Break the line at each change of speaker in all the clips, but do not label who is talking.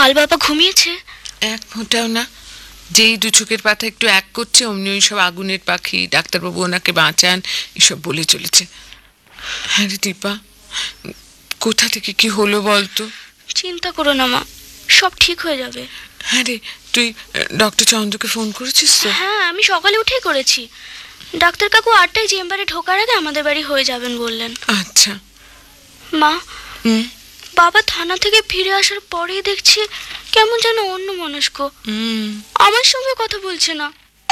কাল বাবা ঘুমিয়েছে?
এক ফোঁটাও না। যেই দু চোখের পাতা একটু এক করছে অমনি ওই সব আগুনের পাখি, ডাক্তারবাবু ওনাকে বাঁচান, এসব বলে চলেছে। হ্যাঁ রে দীপা, কোথা থেকে কি হলো বলতো?
চিন্তা করো না মা, সব ঠিক হয়ে যাবে।
হ্যাঁ রে, তুই ডক্টর চন্দ্রকে ফোন করেছিস তো?
হ্যাঁ, আমি সকালে উঠেই করেছি। ডাক্তার কাকু 8টায় চেম্বারে ঢোকার আগে আমাদের বাড়ি হয়ে যাবেন বললেন।
আচ্ছা
মা, বাবা থানা থেকে ফিরে আসার পরেই দেখছি কেমন যেন অন্যমনস্ক, আমার সঙ্গে কথা বলছে না।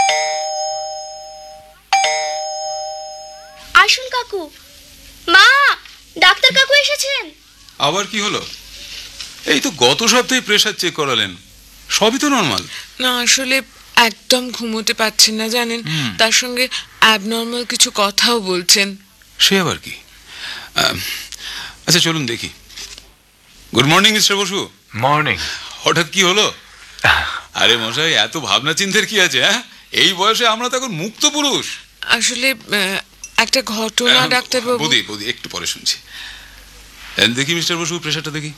আসুন কাকু। মা, ডাক্তার কাকু এসেছেন।
আবার কি হলো? এই তো গত সপ্তাহে প্রেসার চেক করালেন, সবই তো নর্মাল।
না, আসলে একদম ঘুমোতে পারছেন না জানেন, তার সঙ্গে অ্যাবনর্মাল কিছু কথাও বলছেন।
সে আবার কি? আচ্ছা চলুন দেখি। Good morning mister Basu.
Morning.
হঠাৎ কি হলো? আরে মশাই, এত ভাবনা চিন্তার কি আছে? হ্যাঁ, এই বয়সে আমরা তো এখন মুক্ত পুরুষ।
আসলে একটা ঘটনা ডাক্তারবাবু।
বৌদি একটু পরে শুনছি। দেখি মিস্টার বসু, প্রেশারটা দেখি।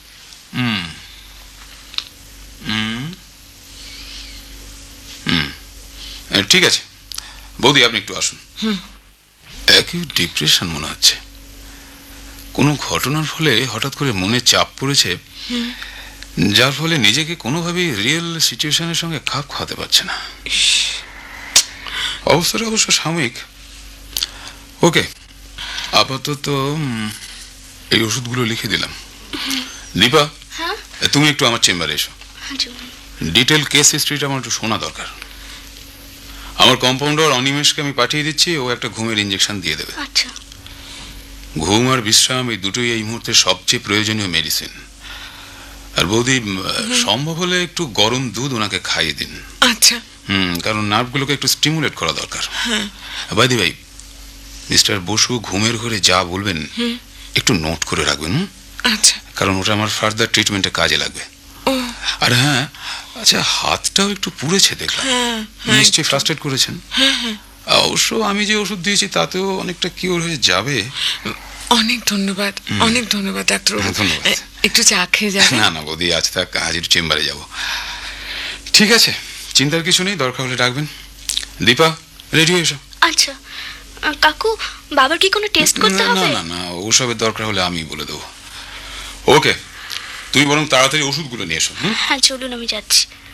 ঠিক আছে বৌদি, আপনি একটু আসুন। একই ডিপ্রেশন মনে হচ্ছে। কোনো ঘটনার ফলে হঠাৎ করে মনে চাপ পড়েছে, যার ফলে নিজেকে কোনোভাবেই রিয়েল সিচুয়েশনের সঙ্গে খাপ খাওয়াতে পারছে না। অবস্থাটা অবশ্য সাময়িক। ওকে, আপাতত এই ওষুধগুলো লিখে দিলাম। দীপা, তুমি একটু আমার চেম্বারে এসো। ডিটেল কেস হিস্ট্রিটা আমার একটু শোনা দরকার। আমার কম্পাউন্ডার অনিমেষকে আমি পাঠিয়ে দিচ্ছি, ও একটা ঘুমের ইঞ্জেকশন দিয়ে দেবে।
আচ্ছা।
ঘুম আর বিশ্রাম এই দুটোই এই মুহূর্তে সবচেয়ে প্রয়োজনীয় মেডিসিন। আর বৌদি, সম্ভব হলে একটু গরম দুধ ওনাকে খাইয়ে দিন।
আচ্ছা।
কারণ নার্ভগুলোকে একটু স্টিমুলেট করা দরকার। বাইদি ভাই, মিস্টার বসু ঘুমের ঘরে যা বলবেন একটু নোট করে রাখবেন।
আচ্ছা।
কারণ ওটা আমার ফার্দার ট্রিটমেন্টে কাজে লাগবে। আর হ্যাঁ, আচ্ছা, হাতটাও একটু পুড়েছে দেখলাম। নিশ্চয়ই ফ্রাস্ট্রেট করেছেন। অবশ্য আমি যে ওষুধ দিয়েছি তাতেও অনেকটা কিওর হয়ে যাবে।
অনেক ধন্যবাদ, অনেক ধন্যবাদ ডাক্তারবাবু।
ধন্যবাদ।
একটু চা খেয়ে যাবেন?
না বৌদি, আজ থাক, আজ একটু চেম্বারে যাব। ঠিক আছে, চিন্তার কিছু নেই, দরকার হলে ডাকবেন। দীপা, রেডি হয়ে এসো।
আচ্ছা কাকু, বাবার কি কোনো টেস্ট করতে হবে?
না, ওসবের দরকার হলে আমি বলে দেবো। ওকে, তুমি বরং তাড়াতাড়ি ওষুধগুলো নিয়ে এসো।
হ্যাঁ চলুন, আমি যাচ্ছি।